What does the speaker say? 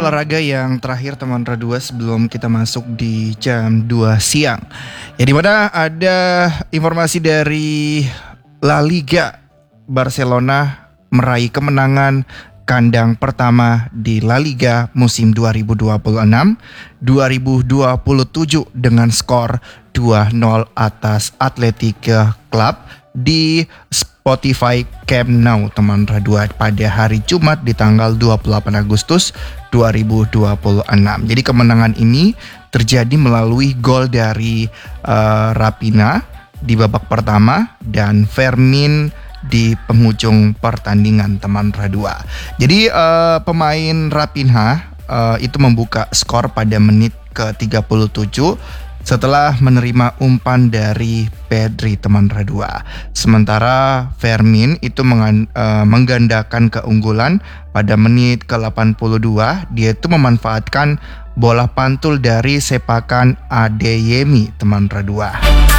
olahraga yang terakhir teman Radua sebelum kita masuk di jam 2 siang. Ya, di mana ada informasi dari La Liga. Barcelona meraih kemenangan kandang pertama di La Liga musim 2026-2027 dengan skor 2-0 atas Athletic Club di Spotify Camp Nou teman Radua pada hari Jumat di tanggal 28 Agustus 2026. Jadi kemenangan ini terjadi melalui gol dari Raphinha di babak pertama dan Fermin di penghujung pertandingan teman Radua. Jadi pemain Raphinha itu membuka skor pada menit ke-37 setelah menerima umpan dari Pedri teman Radua. Sementara Fermin itu menggandakan keunggulan pada menit ke-82. Dia itu memanfaatkan bola pantul dari sepakan Adeyemi teman Radua.